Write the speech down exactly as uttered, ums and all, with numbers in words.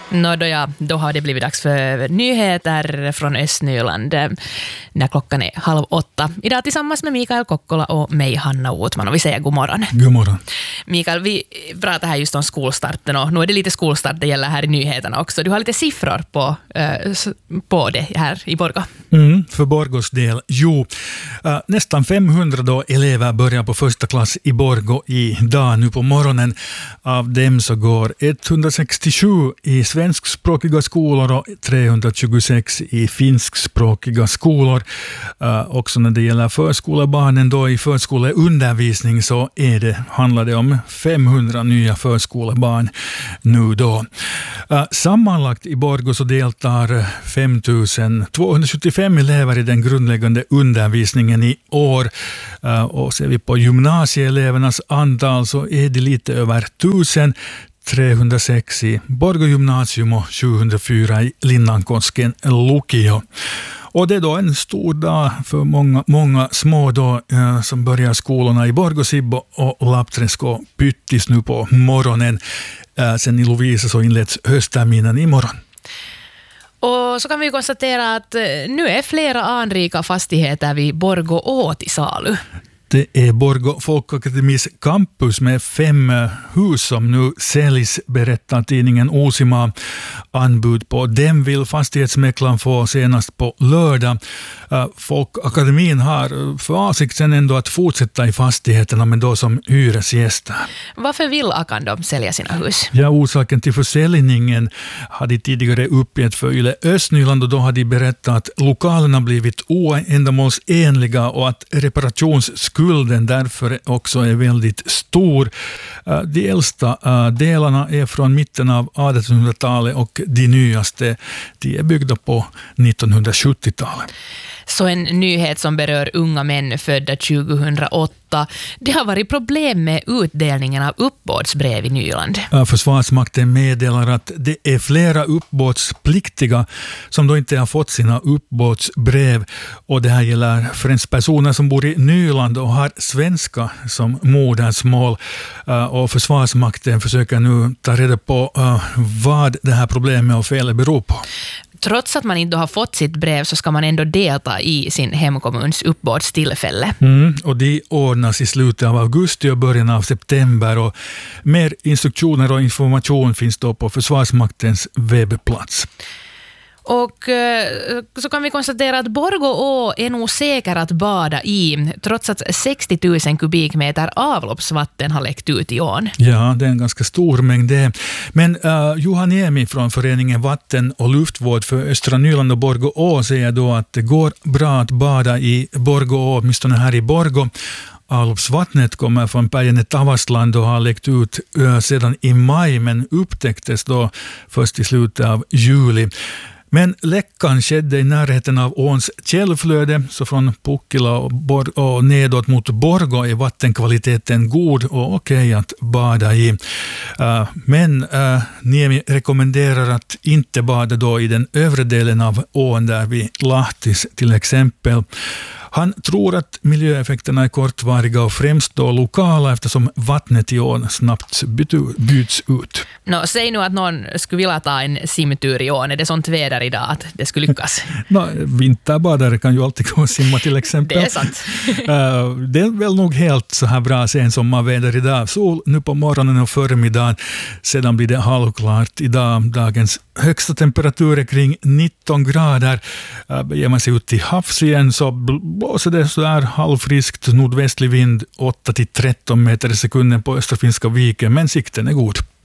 Nå då, ja, då har det blivit dags för nyheter från Östnyland när klockan är halv åtta. Idag tillsammans med Mikael Kokkola och mig, Hanna Otman, och vi säger god morgon. God morgon. Mikael, vi pratar här just om skolstarten och nu är det lite skolstart det gäller här i nyheterna också. Du har lite siffror på, äh, på det här i Borgå. Mm, för Borgås del, jo. Äh, nästan femhundra då elever börjar på första klass i Borgå idag nu på morgonen. Av dem så går etthundrasextiosju i svenskspråkiga skolor och trehundratjugosex i finskspråkiga skolor. Uh, också när det gäller förskolebarnen då i förskoleundervisning så är det, handlar det om femhundra nya förskolebarn nu då. Uh, sammanlagt i Borgå så deltar femtusen tvåhundrasjuttiofem elever i den grundläggande undervisningen i år. Uh, och ser vi på gymnasieelevernas antal så är det lite över tusen. trehundrasex i Borgå gymnasium och sjuhundrafyra i Linnankosken lukio. Och det är då en stor dag för många, många små då, eh, som börjar skolorna i Borgå, Sibbo och Lappträsk och Pyttis nu på morgonen. Eh, sen i Lovisa så inleds höstterminen imorgon. Och så kan vi konstatera att nu är flera anrika fastigheter vid Borgå Å till salu. Det är Borgå Folkakademis campus med fem hus som nu säljs, berättar tidningen Osima. Anbud på dem vill fastighetsmäklaren få senast på lördag. Folkakademin har för avsikt sen ändå att fortsätta i fastigheterna, men då som hyresgäster. Varför vill Akandom sälja sina hus? Ja, orsaken till försäljningen hade tidigare uppgett för Yle Östnyland, och då hade de berättat att lokalerna blivit oändamålsenliga och att reparationsskulden därför också är väldigt stor. De äldsta delarna är från mitten av artonhundratalet och de nyaste de är byggda på nittonhundrasjuttiotalet. Så en nyhet som berör unga män födda tjugohundraåtta. Det har varit problem med utdelningen av uppbådsbrev i Nyland. Försvarsmakten meddelar att det är flera uppbådspliktiga som då inte har fått sina uppbådsbrev. Och det här gäller främst personer som bor i Nyland och har svenska som modersmål. Och Försvarsmakten försöker nu ta reda på vad det här problemet och felet beror på. Trots att man inte har fått sitt brev så ska man ändå delta i sin hemkommuns uppbådstillfälle. Mm, och det ordnas i slutet av augusti och början av september. Och mer instruktioner och information finns då på Försvarsmaktens webbplats. Och så kan vi konstatera att Borgå Å är nog säker att bada i, trots att sextio tusen kubikmeter avloppsvatten har läckt ut i ån. Ja, det är en ganska stor mängd det. Men uh, Johan Niemi från föreningen Vatten- och luftvård för Östra Nyland och Borgå Å säger då att det går bra att bada i Borgå Å, åtminstone här i Borgå. Avloppsvattnet kommer från Päijänne Tavastland och har läckt ut uh, sedan i maj, men upptäcktes då först i slutet av juli. Men läckan skedde i närheten av åns källflöde, så från Pukkila och, Bor- och nedåt mot Borgå är vattenkvaliteten god och okej att bada i. Uh, men uh, Niemi rekommenderar att inte bada då i den övre delen av ån där vid Lahtis till exempel. Han tror att miljöeffekterna är kortvariga och främst då lokala, eftersom vattnet i ån snabbt byts ut. No, säg nu att någon skulle vilja ta en simtur i ån. Är det sånt väder idag att det skulle lyckas? No, vinterbadare kan ju alltid gå och simma till exempel. Det är sant. uh, det är väl nog helt så här bra sen sommarväder idag. Sol nu på morgonen och förmiddagen. Sedan blir det halvklart idag. Dagens högsta temperatur är kring nitton grader. Uh, ger man sig ut till havs igen så blåser det så där halvfriskt nordvästlig vind åtta till tretton meter i sekunden på Österfinska viken, men sikten är god.